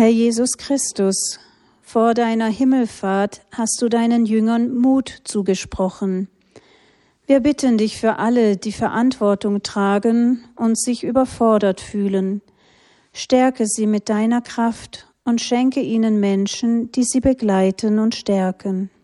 Herr Jesus Christus, vor deiner Himmelfahrt hast du deinen Jüngern Mut zugesprochen. Wir bitten dich für alle, die Verantwortung tragen und sich überfordert fühlen. Stärke sie mit deiner Kraft und schenke ihnen Menschen, die sie begleiten und stärken.